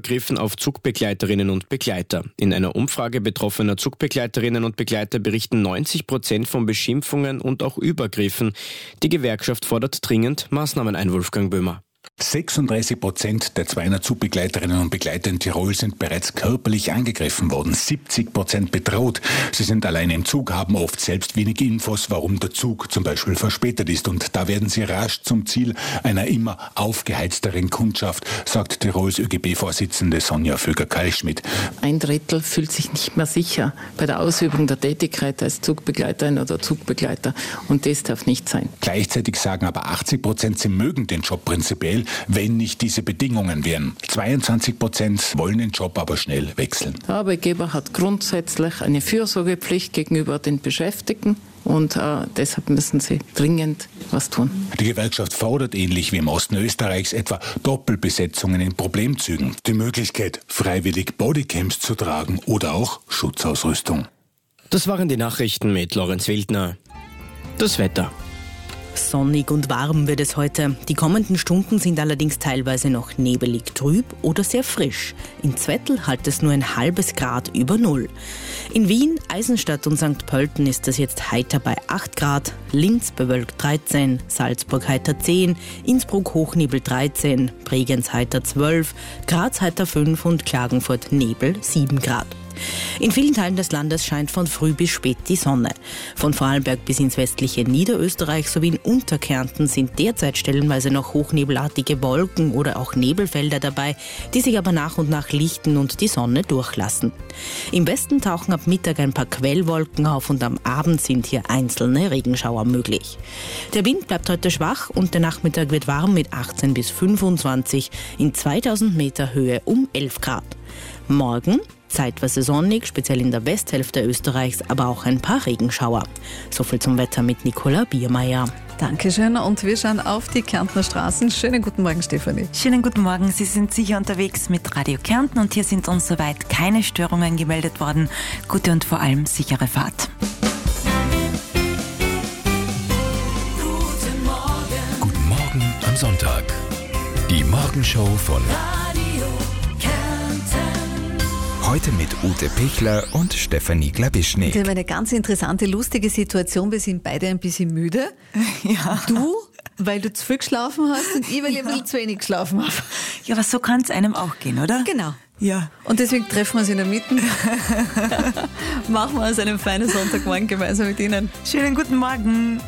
Übergriffen auf Zugbegleiterinnen und Begleiter. In einer Umfrage betroffener Zugbegleiterinnen und Begleiter berichten 90% von Beschimpfungen und auch Übergriffen. Die Gewerkschaft fordert dringend Maßnahmen ein, Wolfgang Böhmer. 36% der 200 Zugbegleiterinnen und Begleiter in Tirol sind bereits körperlich angegriffen worden, 70% bedroht. Sie sind alleine im Zug, haben oft selbst wenig Infos, warum der Zug zum Beispiel verspätet ist. Und da werden sie rasch zum Ziel einer immer aufgeheizteren Kundschaft, sagt Tirols ÖGB-Vorsitzende Sonja Vöger-Kalschmidt. 1/3 fühlt sich nicht mehr sicher bei der Ausübung der Tätigkeit als Zugbegleiterin oder Zugbegleiter. Und das darf nicht sein. Gleichzeitig sagen aber 80%, sie mögen den Job prinzipiell, wenn nicht diese Bedingungen wären. 22% wollen den Job aber schnell wechseln. Der Arbeitgeber hat grundsätzlich eine Fürsorgepflicht gegenüber den Beschäftigten und deshalb müssen sie dringend was tun. Die Gewerkschaft fordert ähnlich wie im Osten Österreichs etwa Doppelbesetzungen in Problemzügen, die Möglichkeit, freiwillig Bodycams zu tragen oder auch Schutzausrüstung. Das waren die Nachrichten mit Lorenz Wildner. Das Wetter. Sonnig und warm wird es heute. Die kommenden Stunden sind allerdings teilweise noch nebelig, trüb oder sehr frisch. In Zwettl halt es nur ein halbes Grad über Null. In Wien, Eisenstadt und St. Pölten ist es jetzt heiter bei 8 Grad, Linz bewölkt 13, Salzburg heiter 10, Innsbruck Hochnebel 13, Bregenz heiter 12, Graz heiter 5 und Klagenfurt Nebel 7 Grad. In vielen Teilen des Landes scheint von früh bis spät die Sonne. Von Vorarlberg bis ins westliche Niederösterreich sowie in Unterkärnten sind derzeit stellenweise noch hochnebelartige Wolken oder auch Nebelfelder dabei, die sich aber nach und nach lichten und die Sonne durchlassen. Im Westen tauchen ab Mittag ein paar Quellwolken auf und am Abend sind hier einzelne Regenschauer möglich. Der Wind bleibt heute schwach und der Nachmittag wird warm mit 18 bis 25, in 2000 Meter Höhe um 11 Grad. Morgen zeitweise sonnig, speziell in der Westhälfte Österreichs, aber auch ein paar Regenschauer. Soviel zum Wetter mit Nicola Biermeier. Dankeschön und wir schauen auf die Kärntner Straßen. Schönen guten Morgen, Stefanie. Schönen guten Morgen. Sie sind sicher unterwegs mit Radio Kärnten und hier sind uns soweit keine Störungen gemeldet worden. Gute und vor allem sichere Fahrt. Guten Morgen am Sonntag. Die Morgenshow von heute mit Ute Pichler und Stefanie Glabischnik. Wir haben eine ganz interessante, lustige Situation. Wir sind beide ein bisschen müde. Ja. Du, weil du zu viel geschlafen hast und ich, weil ich ein bisschen zu wenig geschlafen habe. Ja, aber so kann es einem auch gehen, oder? Genau. Ja. Und deswegen treffen wir uns in der Mitte. Machen wir uns einen feinen Sonntagmorgen gemeinsam mit Ihnen. Schönen guten Morgen.